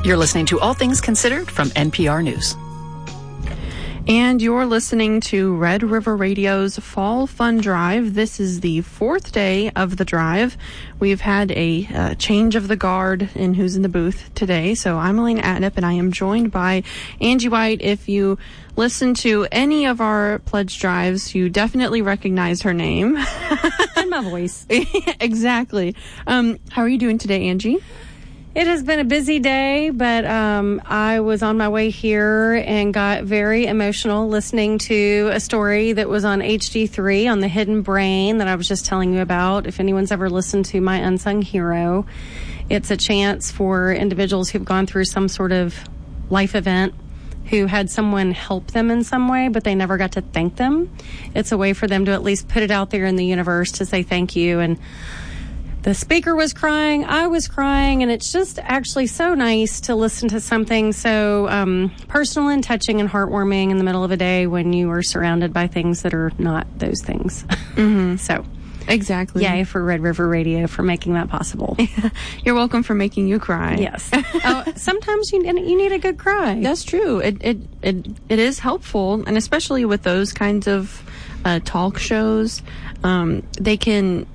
You're listening to All Things Considered from NPR News. And you're listening to Red River Radio's Fall Fun Drive. This is the fourth day of the drive. We've had a change of the guard in who's in the booth today. So I'm Elaine Atnip, and I am joined by Angie White. If you listen to any of our pledge drives, you definitely recognize her name. And my voice. Exactly. How are you doing today, Angie? It has been a busy day, but I was on my way here and got very emotional listening to a story that was on HD3 on the Hidden Brain that I was just telling you about. If anyone's ever listened to My Unsung Hero, it's a chance for individuals who've gone through some sort of life event who had someone help them in some way, but they never got to thank them. It's a way for them to at least put it out there in the universe to say thank you. And the speaker was crying, I was crying, and it's just actually so nice to listen to something so personal and touching and heartwarming in the middle of a day when you are surrounded by things that are not those things. Mm-hmm. So, exactly. Yay for Red River Radio for making that possible. You're welcome for making you cry. Yes. Sometimes you need a good cry. That's true. It is helpful, and especially with those kinds of talk shows, they can,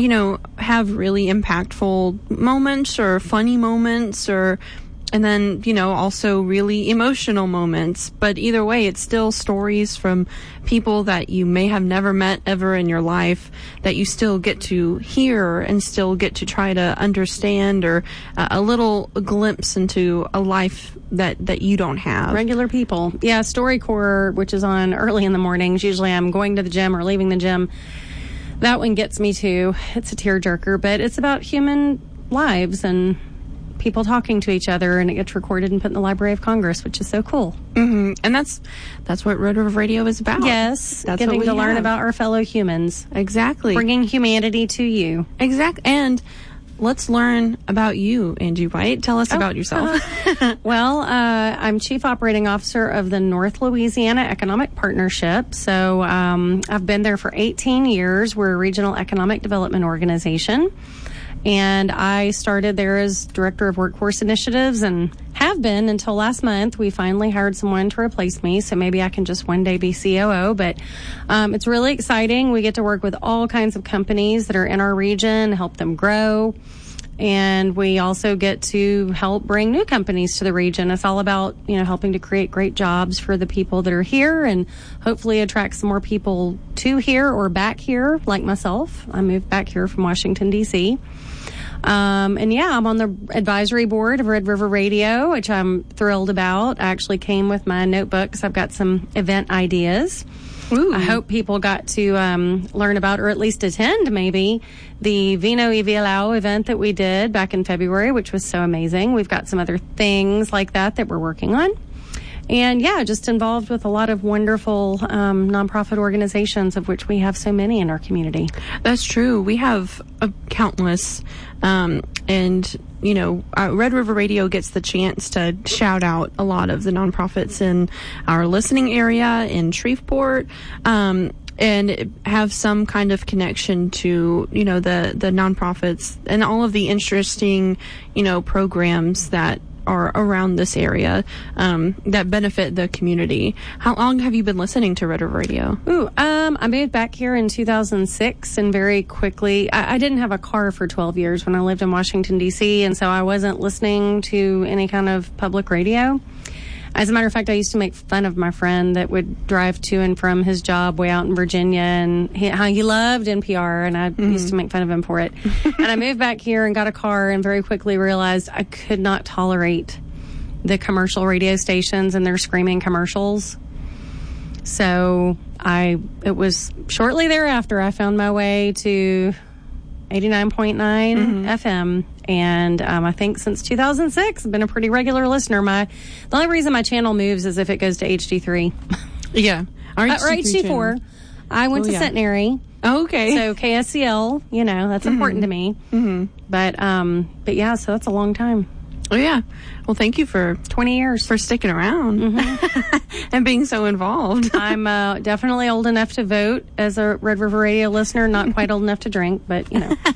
have really impactful moments or funny moments and then, also really emotional moments. But either way, it's still stories from people that you may have never met ever in your life that you still get to hear and still get to try to understand, or a little glimpse into a life that you don't have. Regular people. Yeah, StoryCorps, which is on early in the mornings. Usually I'm going to the gym or leaving the gym. That one gets me too. It's a tearjerker, but it's about human lives and people talking to each other, and it gets recorded and put in the Library of Congress, which is so cool. Mm-hmm. And that's what Red River Radio is about. Yes, that's getting what we to learn have. about our fellow humans. Exactly. Bringing humanity to you. Exactly. And let's learn about you, Angie White. Tell us about yourself. Well, I'm Chief Operating Officer of the North Louisiana Economic Partnership. So I've been there for 18 years. We're a regional economic development organization. And I started there as Director of Workforce Initiatives and have been until last month. We finally hired someone to replace me, so maybe I can just one day be COO. But it's really exciting. We get to work with all kinds of companies that are in our region, help them grow. And we also get to help bring new companies to the region. It's all about, helping to create great jobs for the people that are here and hopefully attract some more people to here or back here, like myself. I moved back here from Washington, D.C. I'm on the advisory board of Red River Radio, which I'm thrilled about. I actually came with my notebook because I've got some event ideas. Ooh. I hope people got to learn about, or at least attend maybe, the Vino y Vilao event that we did back in February, which was so amazing. We've got some other things like that we're working on. And just involved with a lot of wonderful nonprofit organizations, of which we have so many in our community. That's true. We have countless, and Red River Radio gets the chance to shout out a lot of the nonprofits in our listening area in Shreveport, and have some kind of connection to, the nonprofits and all of the interesting, programs that are around this area that benefit the community. How long have you been listening to Red River Radio? I moved back here in 2006, and very quickly, I didn't have a car for 12 years when I lived in Washington, D.C., and so I wasn't listening to any kind of public radio. As a matter of fact, I used to make fun of my friend that would drive to and from his job way out in Virginia, and how he loved NPR, and I used to make fun of him for it. And I moved back here and got a car, and very quickly realized I could not tolerate the commercial radio stations and their screaming commercials. So it was shortly thereafter I found my way to 89.9 FM. And I think since 2006, I've been a pretty regular listener. The only reason my channel moves is if it goes to HD3. Yeah. Or HD4. I went to Centenary. Oh, okay. So KSCL, that's important to me. Mm-hmm. But yeah, so that's a long time. Oh, yeah. Well, thank you for 20 years for sticking around and being so involved. I'm definitely old enough to vote as a Red River Radio listener, not quite old enough to drink, but, you know.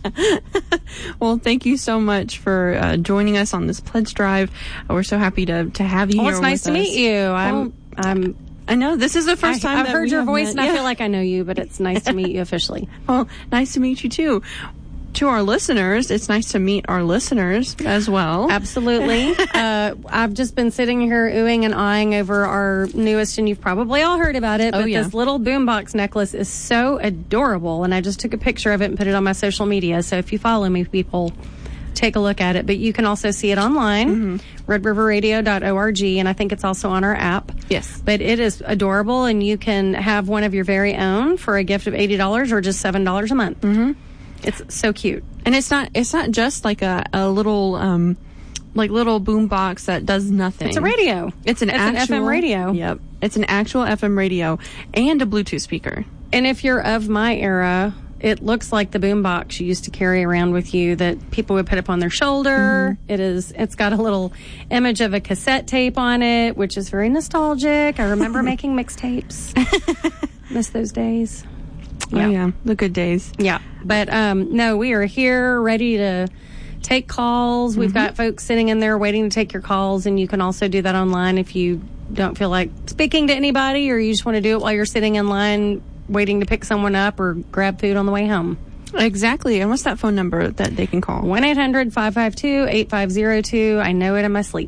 Well, thank you so much for joining us on this pledge drive. We're so happy to have you here. Well, it's nice to meet you. I know this is the first time I've heard your voice, and I I feel like I know you, but it's nice to meet you officially. Well, nice to meet you too. To our listeners, it's nice to meet our listeners as well. Absolutely. I've just been sitting here oohing and eyeing over our newest, and you've probably all heard about it, but this little boombox necklace is so adorable, and I just took a picture of it and put it on my social media. So if you follow me, people, take a look at it. But you can also see it online, redriverradio.org, and I think it's also on our app. Yes. But it is adorable, and you can have one of your very own for a gift of $80 or just $7 a month. Mm-hmm. It's so cute. And it's not just like a little little boom box that does nothing. It's a radio. It's an FM radio. Yep. It's an actual FM radio and a Bluetooth speaker. And if you're of my era, it looks like the boom box you used to carry around with you that people would put up on their shoulder. It's got a little image of a cassette tape on it, which is very nostalgic. I remember making mixtapes. Miss those days. Yeah. Oh, yeah, the good days. Yeah. But no, we are here ready to take calls. We've got folks sitting in there waiting to take your calls, and you can also do that online if you don't feel like speaking to anybody, or you just want to do it while you're sitting in line waiting to pick someone up or grab food on the way home. Exactly. And what's that phone number that they can call? 1-800-552-8502. I know it in my sleep.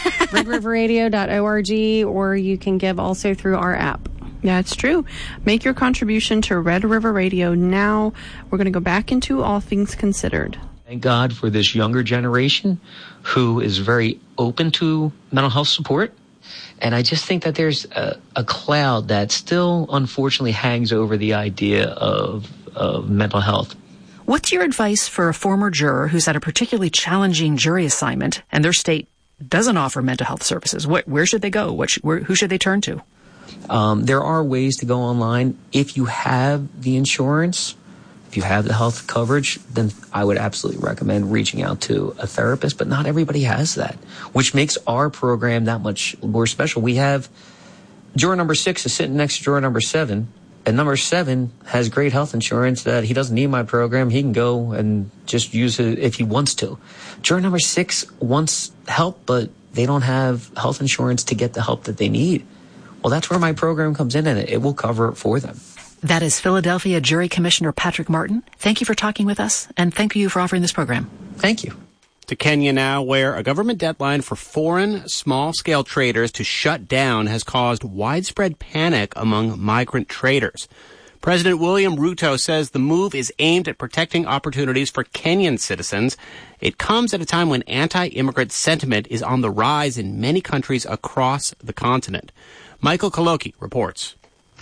redriverradio.org, or you can give also through our app. Yeah, it's true. Make your contribution to Red River Radio now. We're going to go back into All Things Considered. Thank God for this younger generation who is very open to mental health support. And I just think that there's a cloud that still unfortunately hangs over the idea of mental health. What's your advice for a former juror who's had a particularly challenging jury assignment and their state doesn't offer mental health services? Where should they go? Who should they turn to? There are ways to go online. If you have the insurance, if you have the health coverage, then I would absolutely recommend reaching out to a therapist. But not everybody has that, which makes our program that much more special. We have juror number 6 is sitting next to juror number 7. And number 7 has great health insurance that he doesn't need my program. He can go and just use it if he wants to. Juror number 6 wants help, but they don't have health insurance to get the help that they need. Well, that's where my program comes in, and it will cover it for them. That is Philadelphia Jury Commissioner Patrick Martin. Thank you for talking with us, and thank you for offering this program. Thank you. To Kenya now, where a government deadline for foreign small-scale traders to shut down has caused widespread panic among migrant traders. President William Ruto says the move is aimed at protecting opportunities for Kenyan citizens. It comes at a time when anti-immigrant sentiment is on the rise in many countries across the continent. Michael Kaloki reports.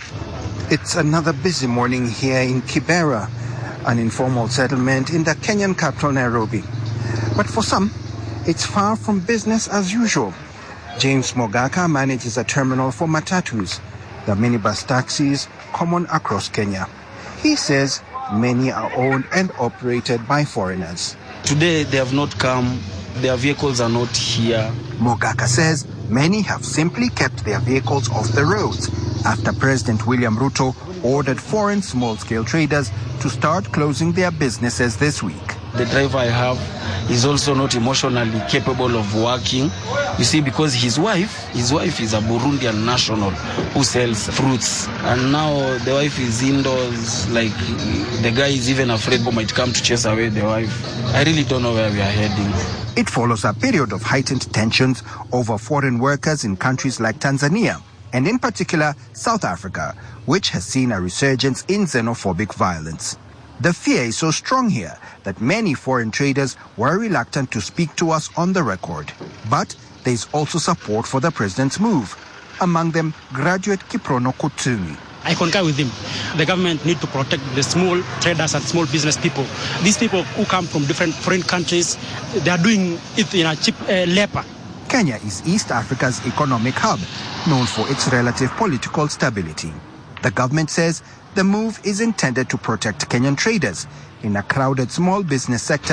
It's another busy morning here in Kibera, an informal settlement in the Kenyan capital, Nairobi. But for some, it's far from business as usual. James Mogaka manages a terminal for matatus, the minibus taxis common across Kenya. He says many are owned and operated by foreigners. Today they have not come, their vehicles are not here. Mogaka says many have simply kept their vehicles off the roads after President William Ruto ordered foreign small-scale traders to start closing their businesses this week. The driver I have is also not emotionally capable of working. You see, because his wife is a Burundian national who sells fruits. And now the wife is indoors, like the guy is even afraid who might come to chase away the wife. I really don't know where we are heading. It follows a period of heightened tensions over foreign workers in countries like Tanzania, and in particular South Africa, which has seen a resurgence in xenophobic violence. The fear is so strong here that many foreign traders were reluctant to speak to us on the record. But there is also support for the president's move. Among them, graduate Kiprono Kutsumi. I concur with him. The government need to protect the small traders and small business people. These people who come from different foreign countries, they are doing it in a cheap labor. Kenya is East Africa's economic hub, known for its relative political stability. The government says the move is intended to protect Kenyan traders in a crowded small business sector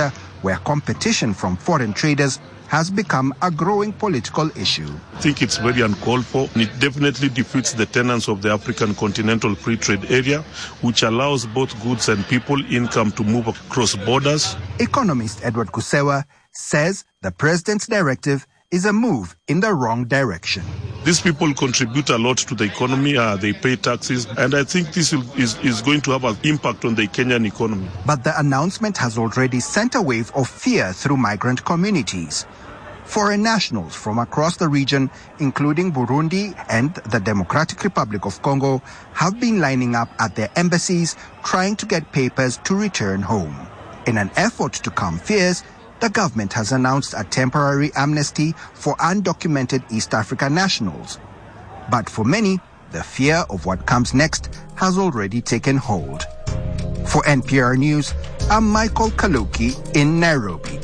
where competition from foreign traders has become a growing political issue. I think it's very uncalled for. It definitely defeats the tenets of the African Continental Free Trade Area, which allows both goods and people income to move across borders. Economist Edward Kusewa says the president's directive is a move in the wrong direction. These people contribute a lot to the economy. They pay taxes, and I think this is going to have an impact on the Kenyan economy. But the announcement has already sent a wave of fear through migrant communities. Foreign nationals from across the region, including Burundi and the Democratic Republic of Congo, have been lining up at their embassies trying to get papers to return home. In an effort to calm fears, the government has announced a temporary amnesty for undocumented East African nationals. But for many, the fear of what comes next has already taken hold. For NPR News, I'm Michael Kaluki in Nairobi.